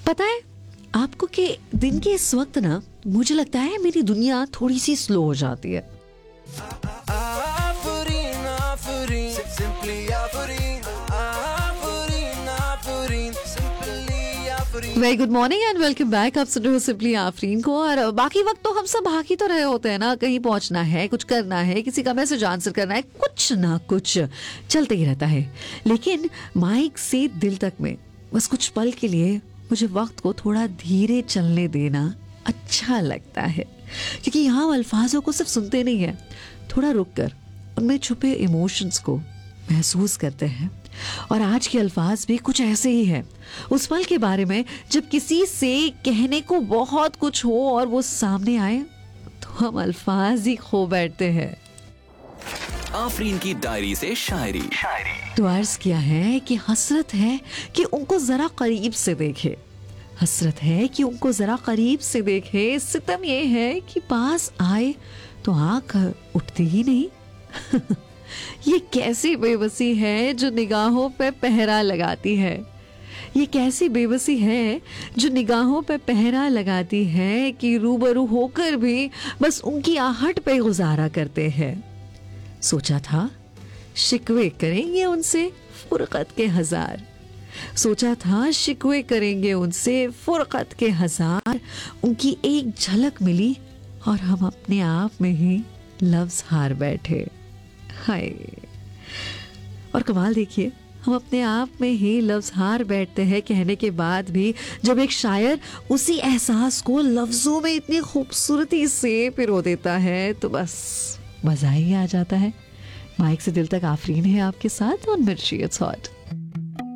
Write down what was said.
पता है आपको कि दिन के इस वक्त ना मुझे लगता है मेरी दुनिया थोड़ी सी स्लो हो जाती है। Very good morning and welcome back. आप सुन रहे हो सिंपली आफरीन को। और बाकी वक्त तो हम सब भाग ही तो रहे होते हैं ना, कहीं पहुंचना है, कुछ करना है, किसी का मैसेज आंसर करना है, कुछ ना कुछ चलते ही रहता है। लेकिन माइक से दिल तक में बस कुछ पल के लिए मुझे वक्त को थोड़ा धीरे चलने देना अच्छा लगता है, क्योंकि यहाँ अल्फाजों को सिर्फ सुनते नहीं है, थोड़ा रुक कर उनमें छुपे इमोशंस को महसूस करते हैं। और आज के अल्फाज भी कुछ ऐसे ही है, उस पल के बारे में जब किसी से कहने को बहुत कुछ हो और वो सामने आए तो हम अल्फाज ही खो बैठते हैं। आफरीन की डायरी से शायरी। तो अर्ज किया है कि हसरत है कि उनको जरा करीब से देखे, हसरत है कि उनको जरा करीब से देखे, सितम ये है कि पास आए तो आंख उठती ही नहीं। ये कैसी बेबसी है जो निगाहों पे पहरा लगाती है, ये कैसी बेबसी है जो निगाहों पे पहरा लगाती है कि रूबरू होकर भी बस उनकी आहट पे गुजारा करते हैं। सोचा था शिकवे करेंगे उनसे फुरकत के हजार, सोचा था शिकवे करेंगे उनसे फुरकत के हजार, उनकी एक झलक मिली और हम अपने आप में ही लफ्ज हार बैठे। हाय, और कमाल देखिए, हम अपने आप में ही लफ्ज हार बैठते हैं कहने के बाद भी, जब एक शायर उसी एहसास को लफ्जों में इतनी खूबसूरती से पिरो देता है तो बस मजा ही आ जाता है। माइक से दिल तक आफरीन है आपके साथ ऑन मिर्ची इट्स हॉट।